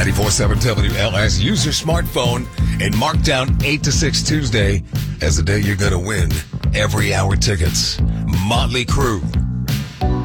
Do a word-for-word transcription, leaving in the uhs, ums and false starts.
ninety-four point seven W L S. Use your smartphone and mark down eight to six Tuesday as the day you're going to win every hour tickets. Motley Crue.